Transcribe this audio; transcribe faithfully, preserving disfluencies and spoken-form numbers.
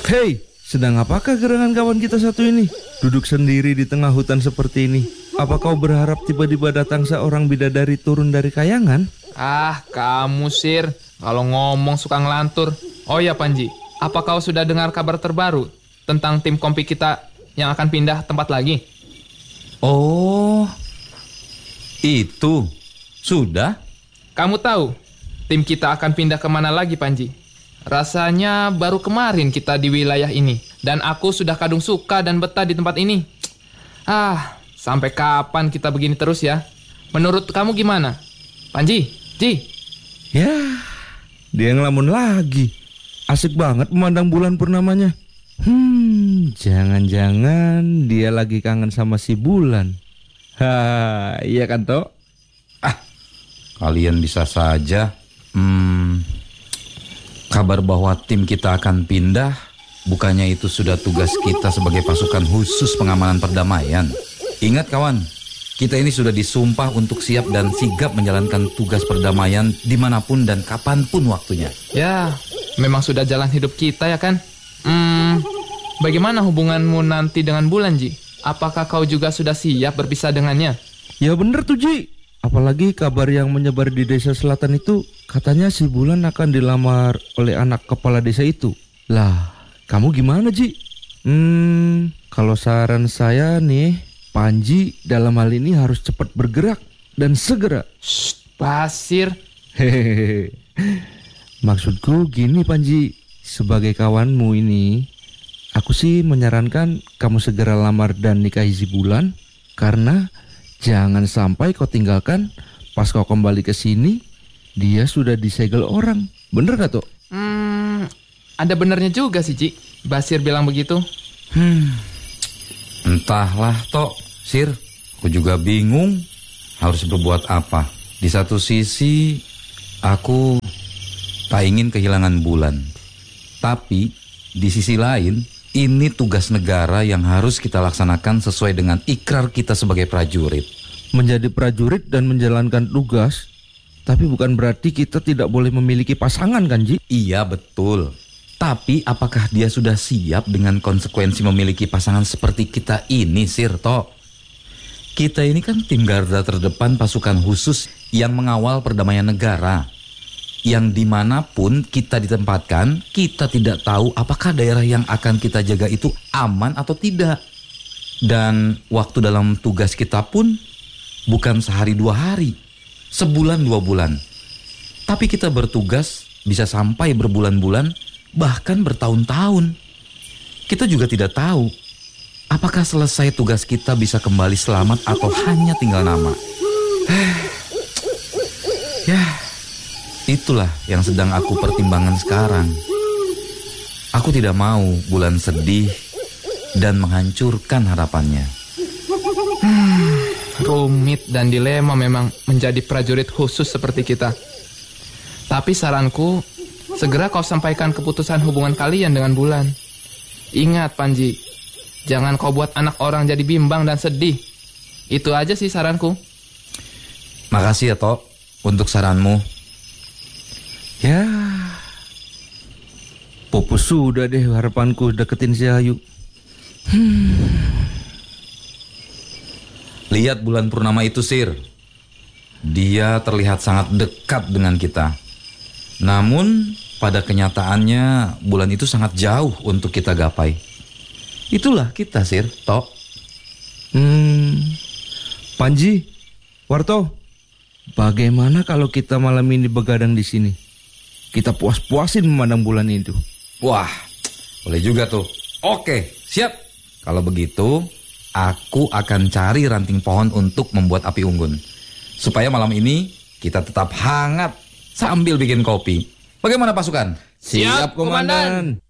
Hei, sedang apakah gerangan kawan kita satu ini? Duduk sendiri di tengah hutan seperti ini. Apa kau berharap tiba-tiba datang seorang bidadari turun dari kayangan? Ah, kamu Sir, kalau ngomong suka ngelantur. Oh ya Panji, apa kau sudah dengar kabar terbaru tentang tim kompi kita yang akan pindah tempat lagi? Oh, itu sudah? Kamu tahu tim kita akan pindah kemana lagi Panji? Rasanya baru kemarin kita di wilayah ini, dan aku sudah kadung suka dan betah di tempat ini. Ah, sampai kapan kita begini terus ya? Menurut kamu gimana? Panji, Ji? Ya, dia ngelamun lagi. Asik banget memandang bulan purnamanya. Hmm, jangan-jangan dia lagi kangen sama si bulan. Ha, iya kan toh? Ah, kalian bisa saja. Hmm, kabar bahwa tim kita akan pindah, bukannya itu sudah tugas kita sebagai pasukan khusus pengamanan perdamaian? Ingat kawan, kita ini sudah disumpah untuk siap dan sigap menjalankan tugas perdamaian dimanapun dan kapanpun waktunya. Ya, memang sudah jalan hidup kita ya kan? Hmm, bagaimana hubunganmu nanti dengan bulan, Ji? Apakah kau juga sudah siap berpisah dengannya? Ya bener tuh, Ji. Apalagi kabar yang menyebar di desa selatan itu, katanya si bulan akan dilamar oleh anak kepala desa itu. Lah, kamu gimana, Ji? Hmm, kalau saran saya nih, Panji dalam hal ini harus cepat bergerak dan segera. Shh, Basir. Hehehe. Maksudku gini Panji, sebagai kawanmu ini, aku sih menyarankan kamu segera lamar dan nikahi si bulan, karena jangan sampai kau tinggalkan pas kau kembali ke sini dia sudah disegel orang. Bener gak tuh? Hmm, ada benernya juga sih, Ci. Basir bilang begitu. Hmm, entahlah Tok, Sir. Aku juga bingung harus berbuat apa. Di satu sisi aku tak ingin kehilangan bulan, tapi di sisi lain ini tugas negara yang harus kita laksanakan sesuai dengan ikrar kita sebagai prajurit. Menjadi prajurit dan menjalankan tugas, tapi bukan berarti kita tidak boleh memiliki pasangan kan, Ji? Iya betul. Tapi apakah dia sudah siap dengan konsekuensi memiliki pasangan seperti kita ini, Sir Tok? Kita ini kan tim garda terdepan pasukan khusus yang mengawal perdamaian negara. Yang dimanapun kita ditempatkan, kita tidak tahu apakah daerah yang akan kita jaga itu aman atau tidak. Dan waktu dalam tugas kita pun bukan sehari dua hari, sebulan dua bulan. Tapi kita bertugas bisa sampai berbulan-bulan, bahkan bertahun-tahun. Kita juga tidak tahu apakah selesai tugas kita bisa kembali selamat atau hanya tinggal nama. Ya, itulah yang sedang aku pertimbangkan sekarang. Aku tidak mau bulan sedih dan menghancurkan harapannya. Hmm, rumit dan dilema memang menjadi prajurit khusus seperti kita. Tapi saranku, segera kau sampaikan keputusan hubungan kalian dengan bulan. Ingat Panji, jangan kau buat anak orang jadi bimbang dan sedih. Itu aja sih saranku. Makasih ya Tok untuk saranmu. Ya, pupus sudah deh harapanku deketin si Ayu. Hmm. Lihat bulan purnama itu, Sir. Dia terlihat sangat dekat dengan kita. Namun pada kenyataannya bulan itu sangat jauh untuk kita gapai. Itulah kita, Sir, Tok. Hmm, Panji, Warto, bagaimana kalau kita malam ini begadang di sini? Kita puas-puasin memandang bulan itu. Wah, boleh juga tuh. Oke, siap. Kalau begitu, aku akan cari ranting pohon untuk membuat api unggun. Supaya malam ini kita tetap hangat sambil bikin kopi. Bagaimana pasukan? Siap, Komandan.